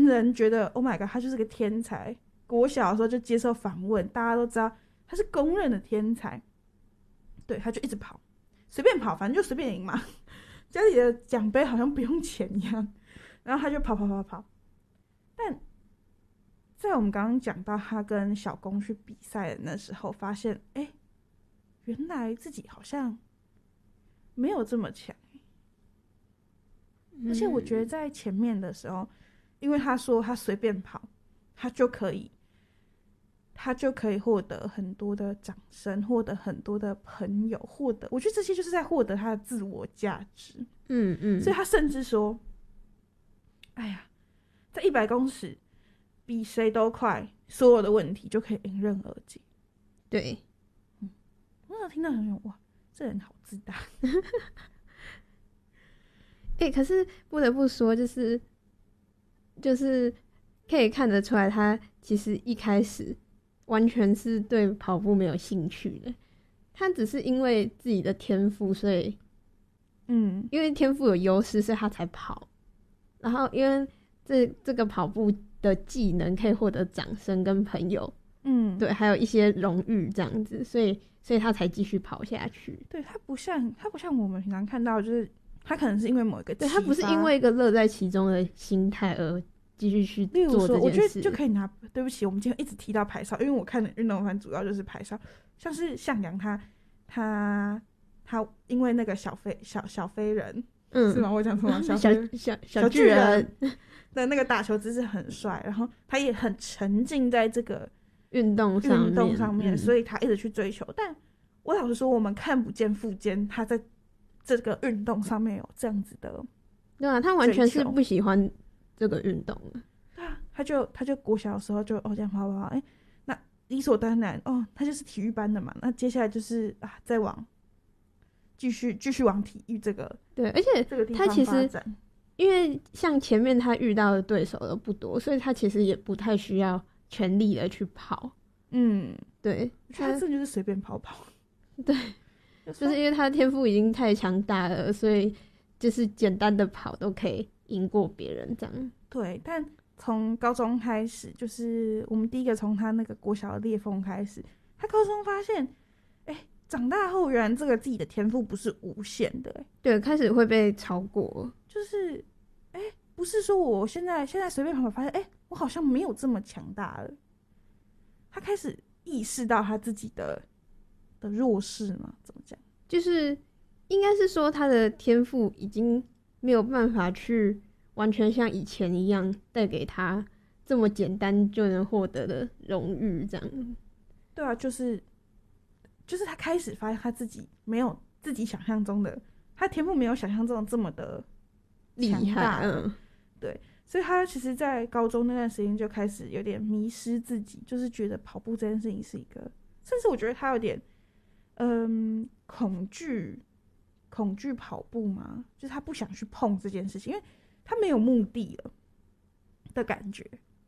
人人觉得 Oh my god 他就是个天才，国小的时候就接受访问，大家都知道他是公认的天才。对，他就一直跑，随便跑，反正就随便赢嘛。家里的奖杯好像不用钱一样，然后他就跑。但在我们刚刚讲到他跟小公去比赛的那时候，发现原来自己好像没有这么强。而且我觉得在前面的时候，因为他说他随便跑，他就可以获得很多的掌声，获得很多的朋友，我觉得这些就是在获得他的自我价值。所以他甚至说，哎呀，在100公尺比谁都快，所有的问题就可以迎刃而解。 对， 我有听到很多哇，这人好自大。 可是不得不说，就是可以看得出来，他其实一开始完全是对跑步没有兴趣的，他只是因为自己的天赋，所以因为天赋有优势，所以他才跑。然后因为这个跑步的技能可以获得掌声跟朋友，对，还有一些荣誉这样子，所以他才继续跑下去。 对，他不像我们平常看到，就是他可能是因为某一个启发， 对，他不是因为一个乐在其中的心态而继续去做这件事。例如说， 我觉得就可以拿，对不起，我们今天一直提到排哨，因为我看的运动番主要就是排哨，像是向阳他因为那个小飞人，是吗？我讲错了， 小巨人的那个打球姿势很帅，然后他也很沉浸在这个运动上面， 所以他一直去追求。但我老实说，我们看不见富坚他在这个运动上面有这样子的， 对啊，他完全是不喜欢这个运动的。 对啊，他就国小的时候就这样跑，那理所当然他就是体育班的嘛。那接下来就是再往继续往体育这个， 对，而且这个地方他其实发展。 因为像前面他遇到的对手都不多，所以他其实也不太需要全力的去跑。对， 他这就是随便跑。 对，就是因为他的天赋已经太强大了，所以就是简单的跑都可以赢过别人这样。 对，但从高中开始，就是我们第一个从他那个国小的裂缝开始，他高中发现，长大后原来这个自己的天赋不是无限的。 对，开始会被超过， 就是不是说我现在随便跑，发现我好像没有这么强大了。他开始意识到他自己的弱势嘛？怎么讲？ 就是应该是说他的天赋已经没有办法去完全像以前一样带给他这么简单就能获得的荣誉，这样。 对啊，就是他开始发现他自己没有自己想象中的，他天赋没有想象中的这么的厉害。 对，所以他其实在高中那段时间就开始有点迷失自己，就是觉得跑步这件事情是一个，甚至我觉得他有点恐惧跑步嘛，就是他不想去碰这件事情，因为他没有目的了的感觉。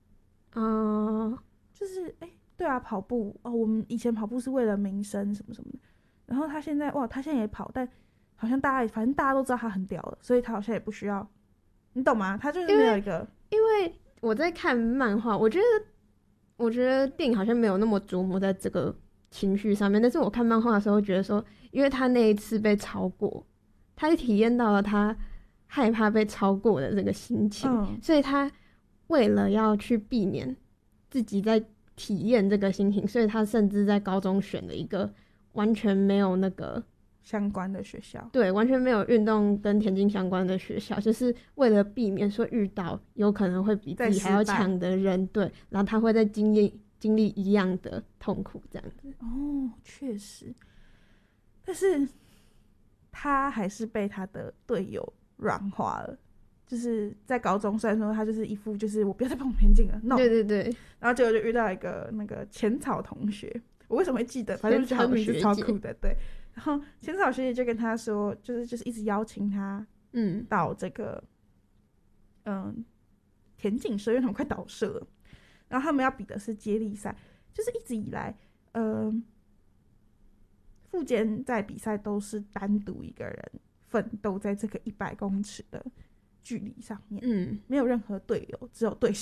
就是对啊，跑步我们以前跑步是为了名声什么什么的，然后他现在也跑，但好像反正大家都知道他很屌了，所以他好像也不需要，你懂吗？他就是没有一个， 因为我在看漫画，我觉得电影好像没有那么琢磨在这个情绪上面，但是我看漫画的时候觉得说，因为他那一次被超过，他也体验到了他害怕被超过的这个心情，所以他为了要去避免自己在体验这个心情，所以他甚至在高中选了一个完全没有那个相关的学校， 对，完全没有运动跟田径相关的学校，就是为了避免说遇到有可能会比自己还要强的人，对，然后他会再经历一样的痛苦这样子。 确实，但是他还是被他的队友软化了。就是在高中，虽然说他就是一副就是我不要再碰田径了 ，no， 对， 然后结果就遇到一个那个浅草同学，我为什么会记得？反正就觉得他名字超酷的，对。然后浅草学姐就跟他说，就是一直邀请他，到这个田径社，因为他们快倒社了，然后他们要比的是接力赛，就是一直以来，富坚在比赛都是单独一个人奋斗在这个100公尺的距离上面，没有任何队友，只有对